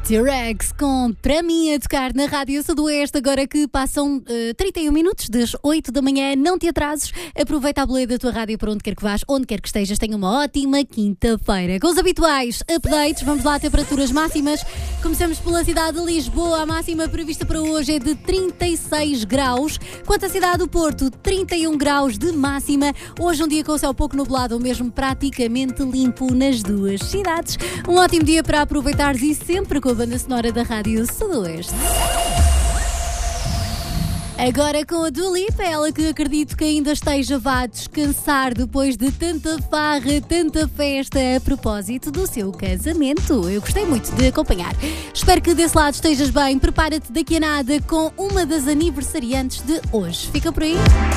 T-Rex com Para Mim a tocar na Rádio Sudoeste, agora que passam 31 minutos das 8 da manhã. Não te atrases, aproveita a boleia da tua rádio para onde quer que vás, onde quer que estejas. Tenha uma ótima quinta-feira. Com os habituais updates, vamos lá a temperaturas máximas. Começamos pela cidade de Lisboa. A máxima prevista para hoje é de 36 graus. Quanto à cidade do Porto, 31 graus de máxima. Hoje um dia com o céu pouco nublado, ou mesmo praticamente limpo nas duas cidades. Um ótimo dia para aproveitares e sempre com a banda sonora da Rádio Sudoeste. Agora com a Dua Lipa, ela que acredito que ainda esteja a descansar depois de tanta farra, tanta festa a propósito do seu casamento. Eu gostei muito de acompanhar. Espero que desse lado estejas bem. Prepara-te daqui a nada com uma das aniversariantes de hoje. Fica por aí.